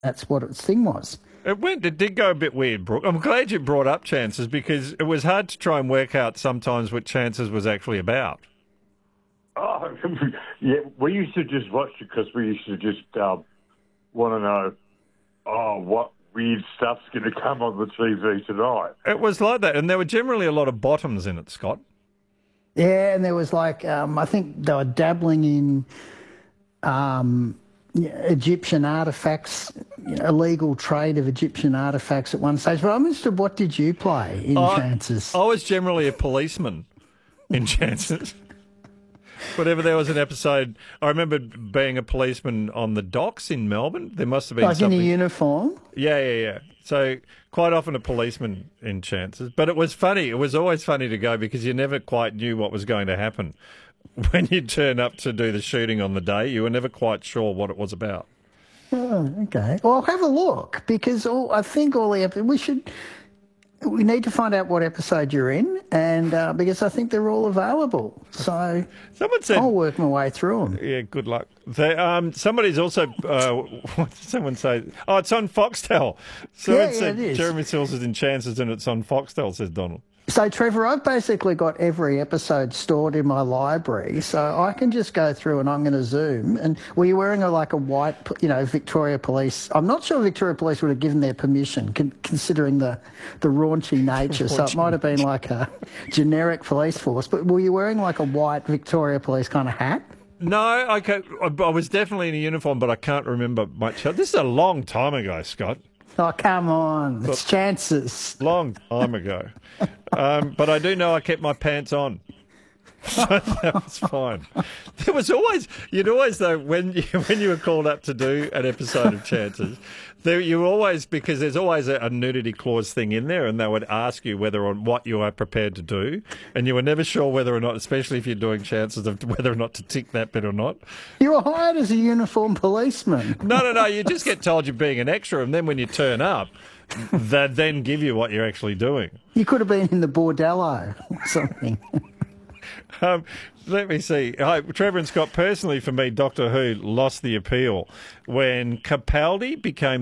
That's what its thing was. It did go a bit weird, Brooke. I'm glad you brought up Chances because it was hard to try and work out sometimes what Chances was actually about. Oh, yeah, we used to just watch it because we used to just want to know, what weird stuff's going to come on the TV tonight. It was like that, and there were generally a lot of bottoms in it, Scott. Yeah, and there was like, I think they were dabbling in Egyptian artefacts, illegal trade of Egyptian artefacts at one stage. But I'm interested, what did you play in Chances? I was generally a policeman in Chances. Whenever there was an episode, I remember being a policeman on the docks in Melbourne. There must have been Like something. in a uniform? Yeah. So quite often a policeman in Chances. But it was funny. It was always funny to go because you never quite knew what was going to happen. When you turn up to do the shooting on the day, you were never quite sure what it was about. Oh, okay. Well, I'll have a look because I think all the we need to find out what episode you're in, and because I think they're all available. So Someone said, I'll work my way through them. yeah, good luck. Somebody's also, what did someone say? Oh, it's on Foxtel. Someone said it is. Jeremy Sills is in Chances and it's on Foxtel, says Donald. So, Trevor, I've basically got every episode stored in my library, so I can just go through and I'm going to zoom. And were you wearing a white, Victoria Police? I'm not sure Victoria Police would have given their permission, considering the raunchy nature. So it might have been like a generic police force. But were you wearing like a white Victoria Police kind of hat? No, I was definitely in a uniform, but I can't remember much. This is a long time ago, Scott. Oh, come on. It's Chances. Long time ago. But I do know I kept my pants on. So that was fine. There was always, though, when you were called up to do an episode of Chances, because there's always a nudity clause thing in there, and they would ask you whether or what you are prepared to do, and you were never sure whether or not, especially if you're doing Chances, of whether or not to tick that bit or not. You were hired as a uniformed policeman. No. You just get told you're being an extra, and then when you turn up, they then give you what you're actually doing. You could have been in the bordello or something. Let me see. Hi, Trevor and Scott, personally for me, Doctor Who lost the appeal when Capaldi became